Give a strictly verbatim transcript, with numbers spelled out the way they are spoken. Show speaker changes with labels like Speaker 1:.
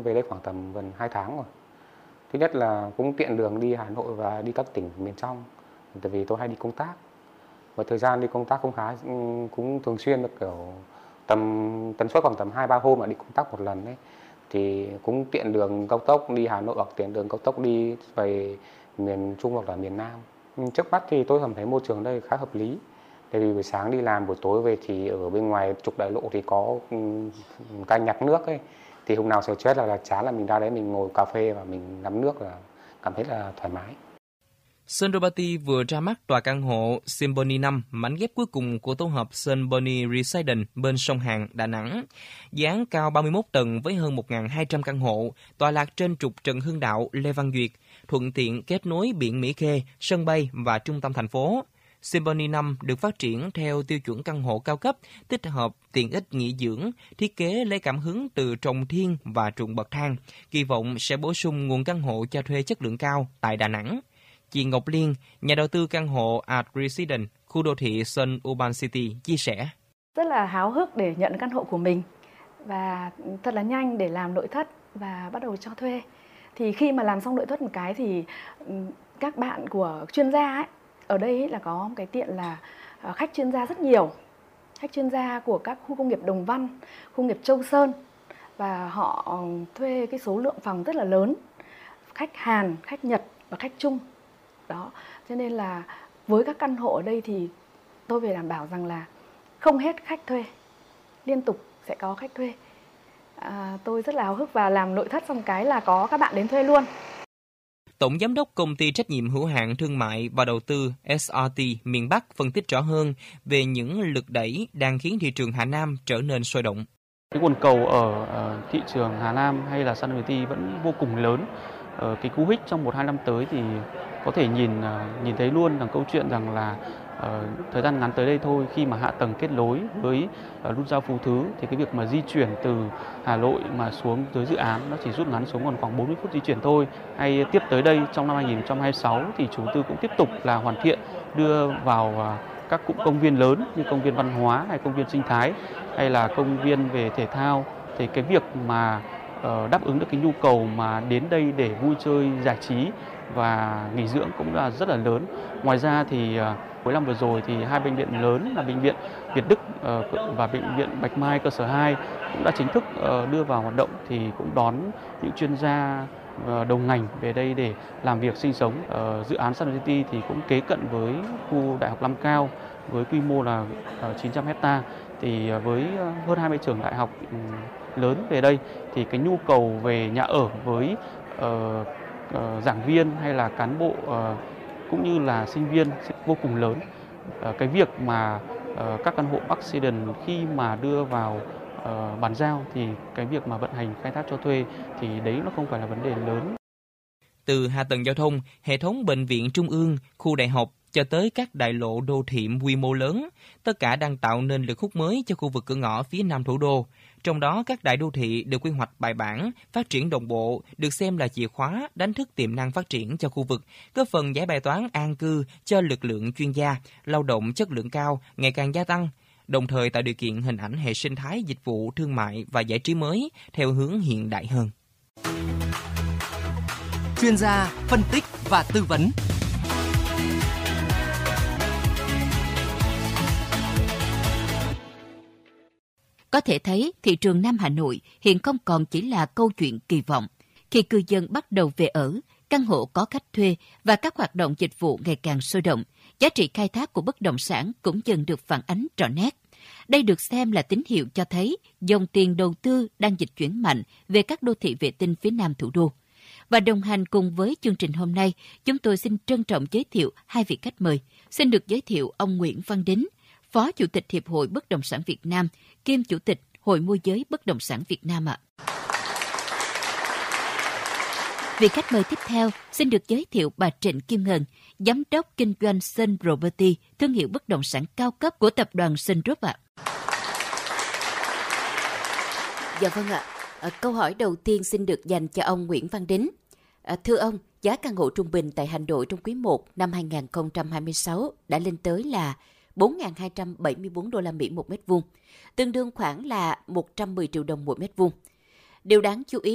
Speaker 1: về đây khoảng tầm gần hai tháng rồi. Thứ nhất là cũng tiện đường đi Hà Nội và đi các tỉnh miền trong, tại vì tôi hay đi công tác. Và thời gian đi công tác cũng khá cũng thường xuyên, được kiểu tầm tần suất khoảng tầm hai ba hôm là đi công tác một lần đấy. Thì cũng tiện đường cao tốc đi Hà Nội hoặc tiện đường cao tốc đi về miền Trung hoặc là miền Nam. Trước mắt thì tôi cảm thấy môi trường đây khá hợp lý. Tại vì buổi sáng đi làm, buổi tối về thì ở bên ngoài trục đại lộ thì có ca nhạc nước ấy. Thì hôm nào stress là, là chán là mình ra đấy mình ngồi cà phê và mình ngắm nước là cảm thấy là thoải mái.
Speaker 2: Sundrabati vừa ra mắt tòa căn hộ Symphony năm, mảnh ghép cuối cùng của tổ hợp Symphony Residence bên sông Hàn, Đà Nẵng. Dự án cao ba mươi mốt tầng với hơn một nghìn hai trăm căn hộ, tọa lạc trên trục Trần Hưng Đạo, Lê Văn Duyệt, thuận tiện kết nối biển Mỹ Khê, sân bay và trung tâm thành phố. Symphony năm được phát triển theo tiêu chuẩn căn hộ cao cấp, tích hợp tiện ích nghỉ dưỡng, thiết kế lấy cảm hứng từ trồng thiên và ruộng bậc thang, kỳ vọng sẽ bổ sung nguồn căn hộ cho thuê chất lượng cao tại Đà Nẵng. Chị Ngọc Liên, nhà đầu tư căn hộ Art Residence, khu đô thị Sun Urban City, chia sẻ.
Speaker 3: Rất là háo hức để nhận căn hộ của mình và thật là nhanh để làm nội thất và bắt đầu cho thuê. Thì khi mà làm xong nội thất một cái thì các bạn của chuyên gia ấy, ở đây ấy là có một cái tiện là khách chuyên gia rất nhiều. Khách chuyên gia của các khu công nghiệp Đồng Văn, khu công nghiệp Châu Sơn, và họ thuê cái số lượng phòng rất là lớn. Khách Hàn, khách Nhật và khách Trung. Đó, cho nên là với các căn hộ ở đây thì tôi về đảm bảo rằng là không hết khách thuê, liên tục sẽ có khách thuê. À, tôi rất là háo hức và làm nội thất xong cái là có các bạn đến thuê luôn.
Speaker 2: Tổng giám đốc công ty trách nhiệm hữu hạn thương mại và đầu tư ét rờ tê miền Bắc phân tích rõ hơn về những lực đẩy đang khiến thị trường Hà Nam trở nên sôi động.
Speaker 4: Cái nguồn cầu ở thị trường Hà Nam hay là Sundrabati vẫn vô cùng lớn. Cái cú hích trong một hai năm tới thì có thể nhìn nhìn thấy luôn là câu chuyện rằng là uh, thời gian ngắn tới đây thôi, khi mà hạ tầng kết nối với uh, nút giao Phú Thứ thì cái việc mà di chuyển từ Hà Nội mà xuống tới dự án nó chỉ rút ngắn xuống còn khoảng bốn mươi phút di chuyển thôi. Hay tiếp tới đây trong năm hai nghìn không trăm hai mươi sáu thì chủ tư cũng tiếp tục là hoàn thiện đưa vào uh, các cụm công viên lớn như công viên văn hóa hay công viên sinh thái hay là công viên về thể thao. Thì cái việc mà uh, đáp ứng được cái nhu cầu mà đến đây để vui chơi giải trí và nghỉ dưỡng cũng là rất là lớn. Ngoài ra thì cuối năm vừa rồi thì hai bệnh viện lớn là bệnh viện Việt Đức và bệnh viện Bạch Mai cơ sở hai cũng đã chính thức đưa vào hoạt động, thì cũng đón những chuyên gia đầu ngành về đây để làm việc sinh sống. Dự án Sundrabati thì cũng kế cận với khu Đại học Nam Cao với quy mô là chín trăm héc ta. Thì với hơn hai mươi trường đại học lớn về đây thì cái nhu cầu về nhà ở với uh, Uh, giảng viên hay là cán bộ uh, cũng như là sinh viên vô cùng lớn. Uh, cái việc mà uh, các căn hộ Residence khi mà đưa vào uh, bàn giao thì cái việc mà vận hành khai thác cho thuê thì đấy nó không phải là vấn đề lớn.
Speaker 2: Từ hạ tầng giao thông, hệ thống bệnh viện trung ương, khu đại học cho tới các đại lộ đô thị quy mô lớn, tất cả đang tạo nên lực hút mới cho khu vực cửa ngõ phía nam thủ đô. Trong đó, các đại đô thị được quy hoạch bài bản, phát triển đồng bộ, được xem là chìa khóa đánh thức tiềm năng phát triển cho khu vực, góp phần giải bài toán an cư cho lực lượng chuyên gia, lao động chất lượng cao ngày càng gia tăng, đồng thời tạo điều kiện hình ảnh hệ sinh thái dịch vụ thương mại và giải trí mới theo hướng hiện đại hơn.
Speaker 5: Chuyên gia phân tích và tư vấn.
Speaker 6: Có thể thấy thị trường Nam Hà Nội hiện không còn chỉ là câu chuyện kỳ vọng. Khi cư dân bắt đầu về ở, căn hộ có khách thuê và các hoạt động dịch vụ ngày càng sôi động, giá trị khai thác của bất động sản cũng dần được phản ánh rõ nét. Đây được xem là tín hiệu cho thấy dòng tiền đầu tư đang dịch chuyển mạnh về các đô thị vệ tinh phía nam thủ đô. Và đồng hành cùng với chương trình hôm nay, chúng tôi xin trân trọng giới thiệu hai vị khách mời. Xin được giới thiệu ông Nguyễn Văn Đính, Phó Chủ tịch Hiệp hội Bất động sản Việt Nam, kiêm Chủ tịch Hội môi giới Bất động sản Việt Nam ạ. Vị khách mời tiếp theo xin được giới thiệu bà Trịnh Kim Ngân, Giám đốc Kinh doanh Sundrabati, thương hiệu bất động sản cao cấp của tập đoàn Sundrop ạ.
Speaker 7: Dạ vâng ạ. À, câu hỏi đầu tiên xin được dành cho ông Nguyễn Văn Đính. À, thưa ông, giá căn hộ trung bình tại Hà Nội trong quý một năm hai nghìn không trăm hai mươi sáu đã lên tới là bốn nghìn hai trăm bảy mươi tư đô la Mỹ một mét vuông, tương đương khoảng là một trăm mười triệu đồng mỗi mét vuông. Điều đáng chú ý